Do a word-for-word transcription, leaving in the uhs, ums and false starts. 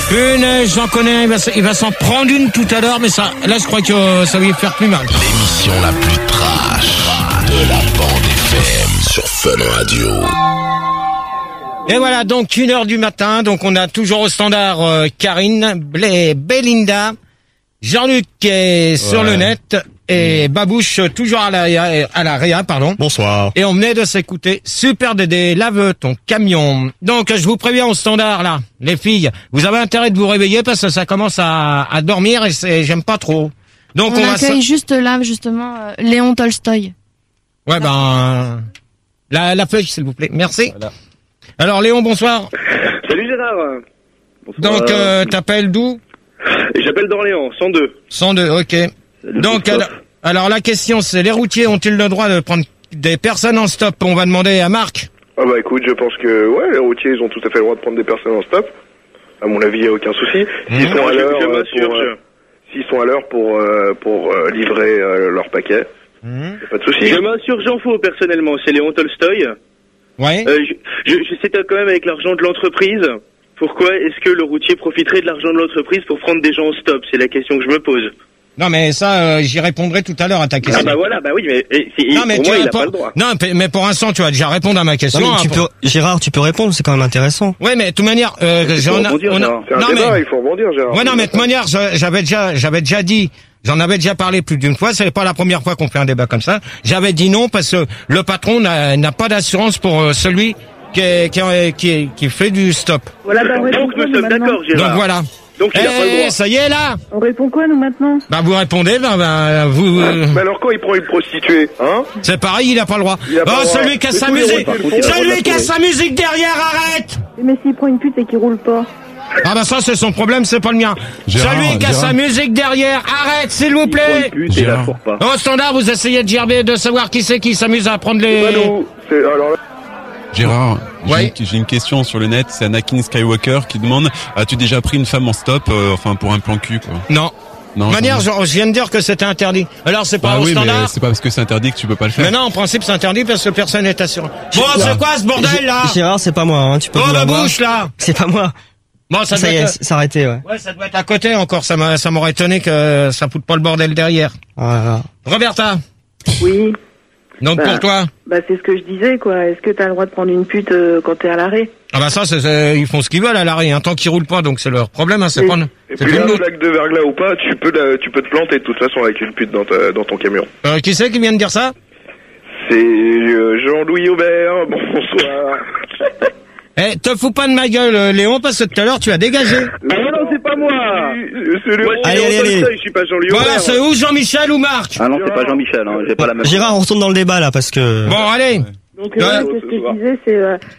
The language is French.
Une, j'en connais, il va, il va s'en prendre une tout à l'heure, mais ça, là, je crois que euh, ça va lui faire plus mal. L'émission la plus trash de la bande F M sur Fun Radio. Et voilà, donc une heure du matin, donc on a toujours au standard euh, Karine, Blé, Belinda, Jean-Luc qui est sur Ouais. le net et Babouche toujours à la, à la réa, pardon. Bonsoir. Et on venait de s'écouter Super Dédé, lave ton camion. Donc je vous préviens au standard là, les filles, vous avez intérêt de vous réveiller parce que ça commence à, à dormir et c'est, j'aime pas trop. Donc On, on, va accueille sa- juste là, justement, euh, Léon Tolstoï. Ouais ben la, la feuille s'il vous plaît. Merci. Voilà. Alors Léon, bonsoir. Salut Gérard. Bonsoir. Donc euh, t'appelles d'où? Et j'appelle d'Orléans, cent deux. cent deux, ok. Salut, Donc, Christophe. alors, alors la question c'est, les routiers ont-ils le droit de prendre des personnes en stop? On va demander à Marc. Ah bah écoute, je pense que ouais, les routiers ils ont tout à fait le droit de prendre des personnes en stop. À mon avis, il n'y a aucun souci. S'ils sont Non, à je- l'heure je euh, m'assure, pour, euh, je- s'ils sont à l'heure pour euh, pour euh, livrer euh, leur paquet, y a pas de souci. Je m'assure, j'en fous personnellement, c'est Léon Tolstoï. Ouais. Euh, je, je, je sais quand même avec l'argent de l'entreprise, pourquoi est-ce que le routier profiterait de l'argent de l'entreprise pour prendre des gens en stop? C'est la question que je me pose. Non mais ça, euh, j'y répondrai tout à l'heure à ta question. Ah bah voilà, bah oui, mais et, c'est- non mais pour tu moi, il vas a pas le droit. Non mais pour l'instant tu vas déjà répondre à ma question. Non, mais tu hein, pour- peux, Gérard, tu peux répondre, c'est quand même intéressant. Ouais mais de toute manière, euh, Il faut j'en a- rebondir, on a- Gérard. C'est un non débat, mais il faut rebondir, Gérard. ouais non mais de toute manière, je- j'avais déjà, j'avais déjà dit. J'en avais déjà parlé plus d'une fois, c'est pas la première fois qu'on fait un débat comme ça. J'avais dit non parce que le patron n'a n'a pas d'assurance pour euh, celui qui, est- qui, est- qui, est- qui fait du stop. Voilà, bah on répond Donc quoi, nous nous, sommes maintenant d'accord, Gérard. Donc voilà. Donc il a pas le Eh, droit. ça y est là. On répond quoi, nous, maintenant Bah vous répondez, ben, ben vous. euh, Mais alors quand il prend une prostituée, hein? C'est pareil, il a pas le droit. Il a pas Oh, le droit. celui qui a Mais sa tous les musique, routiers le font, celui c'est qui a la sa musique derrière, arrête. Mais s'il prend une pute et qu'il roule pas. Ah bah ça c'est son problème, c'est pas le mien. Gérard, celui qui a Gérard. sa musique derrière, arrête s'il vous Il prend plaît. une pute et il la Gérard. fourre pas. Au standard, vous essayez de gerber, de savoir qui c'est qui s'amuse à prendre C'est pas les. nous. C'est alors là, Gérard, j'ai Ouais. une- j'ai une question sur le net, c'est Anakin Skywalker qui demande, as-tu déjà pris une femme en stop, euh, enfin pour un plan cul quoi? Non. Non. De manière, jamais. je, je viens de dire que c'était interdit. Alors c'est pas Bah au oui, mais standard. c'est pas parce que c'est interdit que tu peux pas le faire. Mais non, en principe c'est interdit parce que personne n'est assuré. Bon, c'est quoi ce bordel là? Gérard, c'est pas moi, hein, tu peux Oh vous la l'avoir. bouche là. C'est pas moi. Bon, ça, Ça, doit y est, être. c'est arrêté, ouais. Ouais, ça doit être à côté encore. Ça m'a, ça m'aurait étonné que ça foute pas le bordel derrière. Voilà. Roberta. Oui. Donc Bah. pour toi. Bah, c'est ce que je disais, quoi. Est-ce que t'as le droit de prendre une pute euh, quand t'es à l'arrêt? Ah bah ça, c'est, c'est- ils font ce qu'ils veulent à l'arrêt, hein, tant qu'ils roulent pas, donc c'est leur problème, hein, c'est Oui. pas, et c'est puis pas là, nous. blague de verglas ou pas, tu peux la- tu peux te planter de toute façon avec une pute dans ta, dans ton camion. Euh, qui c'est qui vient de dire ça? C'est euh, Jean-Louis Aubert. Bonsoir. Eh, te fous pas de ma gueule, euh, Léon, parce que tout à l'heure tu as dégagé. Ah non, non, c'est pas moi. Euh, c'est le- Moi, je suis Allez, Léon allez, allez. Tolstoï, je suis pas Jean-Louis Voilà, Aubert. c'est ou Jean-Michel ou Marc. Ah non, c'est pas Jean-Michel, hein, j'ai pas la même. Gérard, on retourne dans le débat, là, parce que... Bon, allez. Donc, Ouais. euh, qu'est-ce que je disais, c'est, euh,